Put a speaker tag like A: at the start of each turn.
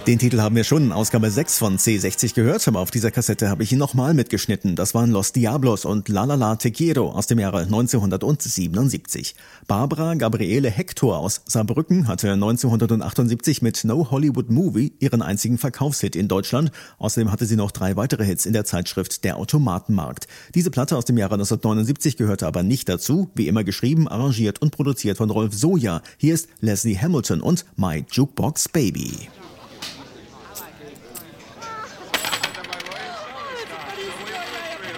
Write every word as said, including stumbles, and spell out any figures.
A: Den Titel haben wir schon in Ausgabe sechs von C sechzig gehört, aber auf dieser Kassette habe ich ihn nochmal mitgeschnitten. Das waren Los Diablos und La La La Te Quiero aus dem Jahre neunzehnhundertsiebenundsiebzig. Barbara Gabriele Hector aus Saarbrücken hatte neunzehnhundertachtundsiebzig mit No Hollywood Movie ihren einzigen Verkaufshit in Deutschland. Außerdem hatte sie noch drei weitere Hits in der Zeitschrift Der Automatenmarkt. Diese Platte aus dem Jahre neunzehnhundertneunundsiebzig gehörte aber nicht dazu. Wie immer geschrieben, arrangiert und produziert von Rolf Soja. Hier ist Leslie Hamilton und My Jukebox Baby.